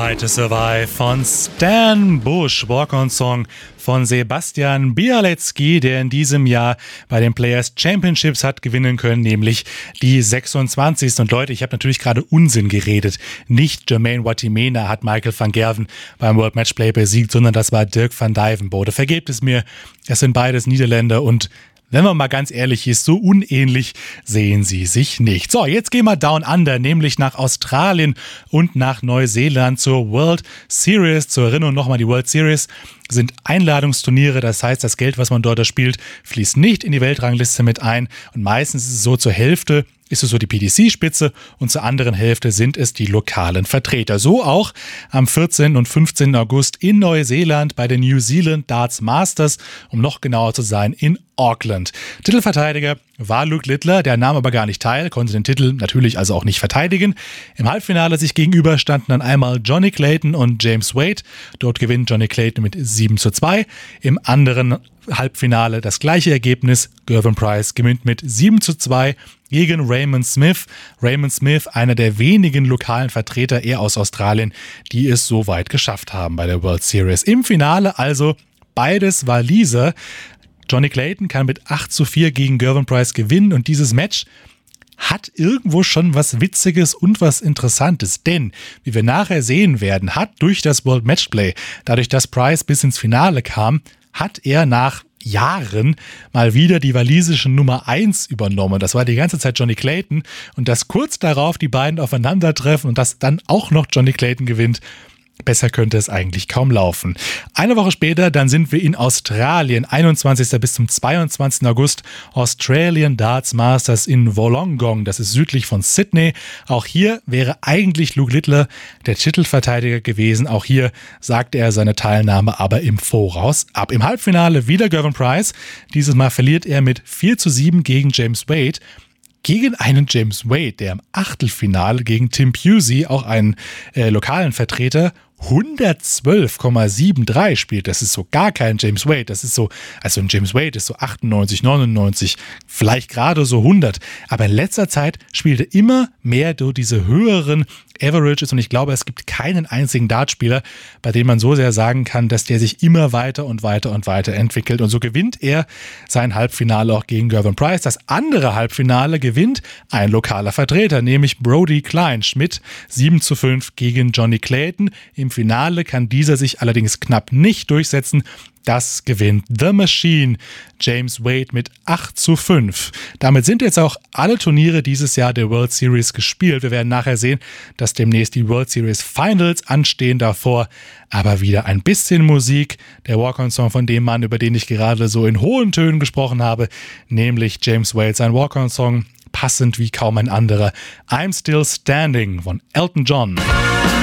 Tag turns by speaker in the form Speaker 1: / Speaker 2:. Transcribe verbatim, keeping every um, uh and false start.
Speaker 1: Right to Survive von Stan Bush, Walk-on-Song von Sebastian Bialecki, der in diesem Jahr bei den Players Championships hat gewinnen können, nämlich die sechsundzwanzigste Und Leute, ich habe natürlich gerade Unsinn geredet. Nicht Jermaine Watimena hat Michael van Gerwen beim World Matchplay besiegt, sondern das war Dirk van Dijvenbode. Vergebt es mir, es sind beides Niederländer und wenn man mal ganz ehrlich ist, so unähnlich sehen sie sich nicht. So, jetzt gehen wir down under, nämlich nach Australien und nach Neuseeland zur World Series. Zur Erinnerung nochmal, die World Series sind Einladungsturniere, das heißt, das Geld, was man dort spielt, fließt nicht in die Weltrangliste mit ein und meistens ist es so, zur Hälfte ist es so die P D C-Spitze und zur anderen Hälfte sind es die lokalen Vertreter. So auch am vierzehnten und fünfzehnten August in Neuseeland bei den New Zealand Darts Masters, um noch genauer zu sein, in Auckland. Titelverteidiger war Luke Littler, der nahm aber gar nicht teil, konnte den Titel natürlich also auch nicht verteidigen. Im Halbfinale sich gegenüber standen dann einmal Johnny Clayton und James Wade. Dort gewinnt Johnny Clayton mit sieben zu zwei. Im anderen Halbfinale das gleiche Ergebnis. Gervin Price gewinnt mit sieben zu zwei gegen Raymond Smith. Raymond Smith, einer der wenigen lokalen Vertreter, eher aus Australien, die es so weit geschafft haben bei der World Series. Im Finale also beides Waliser. Johnny Clayton kann mit acht zu vier gegen Gervin Price gewinnen und dieses Match hat irgendwo schon was Witziges und was Interessantes, denn, wie wir nachher sehen werden, hat durch das World Matchplay, dadurch, dass Price bis ins Finale kam, hat er nach Jahren mal wieder die walisische Nummer eins übernommen. Das war die ganze Zeit Johnny Clayton und dass kurz darauf die beiden aufeinandertreffen und dass dann auch noch Johnny Clayton gewinnt, besser könnte es eigentlich kaum laufen. Eine Woche später, dann sind wir in Australien, einundzwanzigsten bis zum zweiundzwanzigsten August, Australian Darts Masters in Wollongong, das ist südlich von Sydney. Auch hier wäre eigentlich Luke Littler der Titelverteidiger gewesen. Auch hier sagte er seine Teilnahme aber im Voraus ab. Im Halbfinale wieder Gervin Price. Dieses Mal verliert er mit vier zu sieben gegen James Wade. Gegen einen James Wade, der im Achtelfinale gegen Tim Pusey, auch einen äh, lokalen Vertreter, hundertzwölf Komma dreiundsiebzig spielt. Das ist so gar kein James Wade. Das ist so, also ein James Wade ist so achtundneunzig, neunundneunzig, vielleicht gerade so hundert. Aber in letzter Zeit spielt er immer mehr durch diese höheren Averages und ich glaube, es gibt keinen einzigen Dartspieler, bei dem man so sehr sagen kann, dass der sich immer weiter und weiter und weiter entwickelt. Und so gewinnt er sein Halbfinale auch gegen Gervin Price. Das andere Halbfinale gewinnt ein lokaler Vertreter, nämlich Brody Kleinschmidt, sieben zu fünf gegen Johnny Clayton. Im Finale kann dieser sich allerdings knapp nicht durchsetzen. Das gewinnt The Machine, James Wade mit acht zu fünf. Damit sind jetzt auch alle Turniere dieses Jahr der World Series gespielt. Wir werden nachher sehen, dass demnächst die World Series Finals anstehen davor. Aber wieder ein bisschen Musik. Der Walk-on-Song von dem Mann, über den ich gerade so in hohen Tönen gesprochen habe, nämlich James Wade, sein Walk-on-Song, passend wie kaum ein anderer. I'm Still Standing von Elton John.